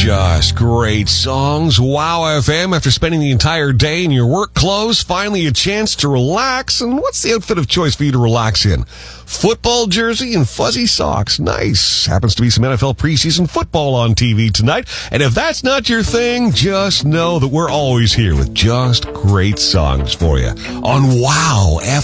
Just great songs. Wow FM, after spending the entire day in your work clothes, finally a chance to relax. And what's the outfit of choice for you to relax in? Football jersey and fuzzy socks. Nice. Happens to be some NFL preseason football on TV tonight. And if that's not your thing, just know that we're always here with just great songs for you on Wow FM.